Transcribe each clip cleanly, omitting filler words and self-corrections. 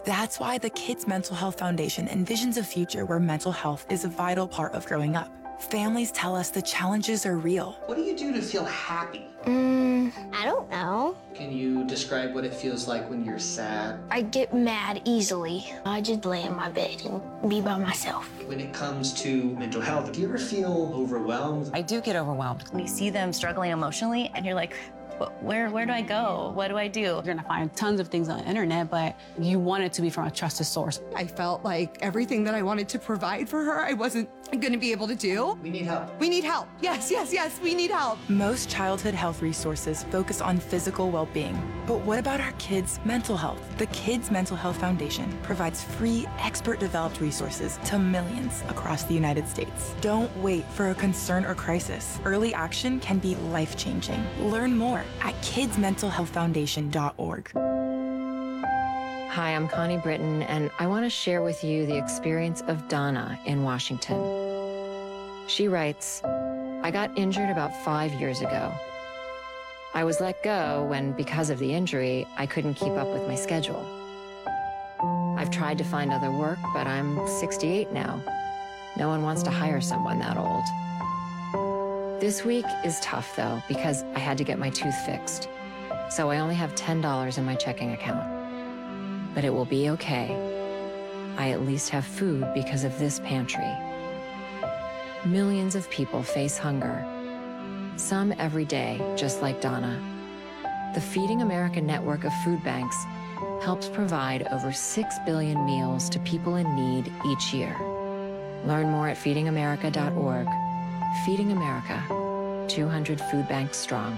That's why the Kids Mental Health Foundation envisions a future where mental health is a vital part of growing up. Families tell us the challenges are real. What do you do to feel happy? I don't know. Can you describe what it feels like when you're sad? I get mad easily. I just lay in my bed and be by myself. When it comes to mental health, do you ever feel overwhelmed? I do get overwhelmed. When you see them struggling emotionally and you're like, where do I go? What do I do? You're gonna find tons of things on the internet, but you want it to be from a trusted source. I felt like everything that I wanted to provide for her, I wasn't gonna be able to do. We need help. We need help. Yes, we need help. Most childhood health resources focus on physical well-being. But what about our kids' mental health? The Kids Mental Health Foundation provides free, expert-developed resources to millions across the United States. Don't wait for a concern or crisis. Early action can be life-changing. Learn more at kidsmentalhealthfoundation.org. Hi, I'm Connie Britton, and I want to share with you the experience of Donna in Washington. She writes, I got injured about 5 years ago. I was let go when, because of the injury, I couldn't keep up with my schedule. I've tried to find other work, but I'm 68 now. No one wants to hire someone that old. This week is tough, though, because I had to get my tooth fixed. So I only have $10 in my checking account. But it will be okay. I at least have food because of this pantry. Millions of people face hunger. Some every day, just like Donna. The Feeding America network of food banks helps provide over 6 billion meals to people in need each year. Learn more at feedingamerica.org. Feeding America, 200 food banks strong.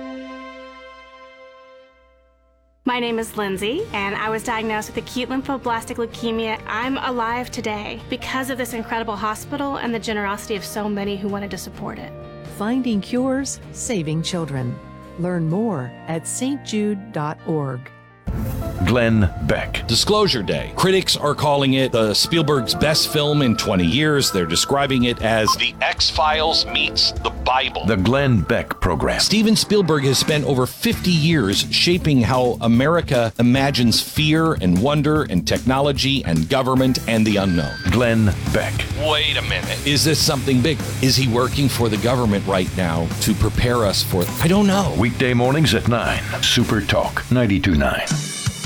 My name is Lindsay, and I was diagnosed with acute lymphoblastic leukemia. I'm alive today because of this incredible hospital and the generosity of so many who wanted to support it. Finding cures, saving children. Learn more at stjude.org. Glenn Beck. Disclosure Day. Critics are calling it Spielberg's best film in 20 years. They're describing it as The X-Files meets the Bible. The Glenn Beck Program. Steven Spielberg has spent over 50 years shaping how America imagines fear and wonder and technology and government and the unknown. Glenn Beck. Wait a minute. Is this something bigger? Is he working for the government right now to prepare us for... I don't know. Weekday mornings at 9. Super Talk 92.9.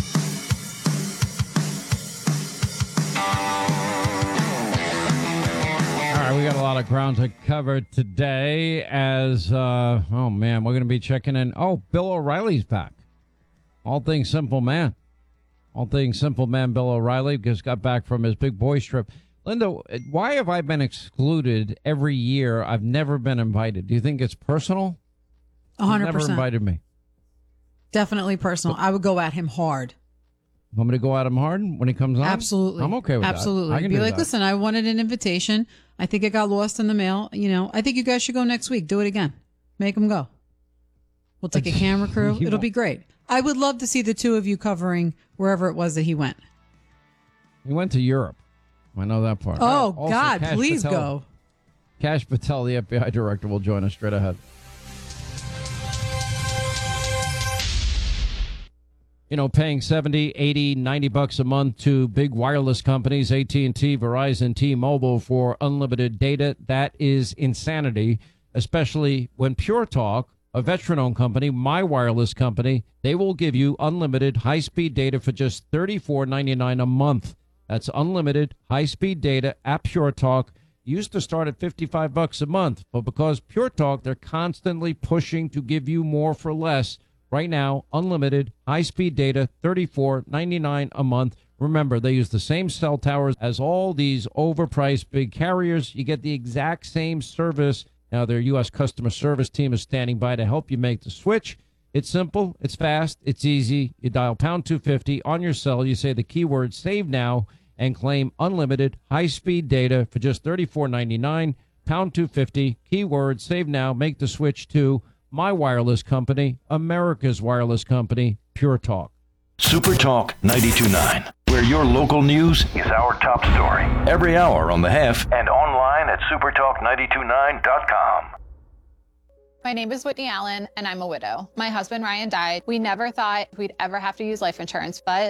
We got a lot of ground to cover today as, we're going to be checking in. Oh, Bill O'Reilly's back. All Things Simple Man. All Things Simple Man Bill O'Reilly just got back from his big boys trip. Linda, why have I been excluded every year? I've never been invited. Do you think it's personal? 100%. Never invited me. Definitely personal. I would go at him hard. Want me to go at him hard when he comes on? Absolutely. I'm okay with that. Absolutely. Be like, listen, I wanted an invitation. I think it got lost in the mail. You know, I think you guys should go next week. Do it again. Make him go. We'll take a camera crew. It'll be great. I would love to see the two of you covering wherever it was that he went. He went to Europe. I know that part. Oh, Also, God, Kash please Patel, go. Kash Patel, the FBI director, will join us straight ahead. You know, paying $70, $80, $90 a month to big wireless companies, AT&T, Verizon, T-Mobile for unlimited data, that is insanity, especially when Pure Talk, a veteran-owned company, my wireless company, they will give you unlimited high-speed data for just $34.99 a month. That's unlimited high-speed data at Pure Talk. Used to start at $55 a month, but because Pure Talk, they're constantly pushing to give you more for less. Right now, unlimited high-speed data, $34.99 a month. Remember, they use the same cell towers as all these overpriced big carriers. You get the exact same service. Now, their U.S. customer service team is standing by to help you make the switch. It's simple, it's fast, it's easy. You dial pound 250 on your cell. You say the keyword save now and claim unlimited high-speed data for just $34.99. Pound 250, keyword save now. Make the switch to my wireless company, America's wireless company, Pure Talk. Super Talk 92.9, where your local news is our top story. Every hour on the Half and online at supertalk929.com. My name is Whitney Allen, and I'm a widow. My husband, Ryan, died. We never thought we'd ever have to use life insurance, but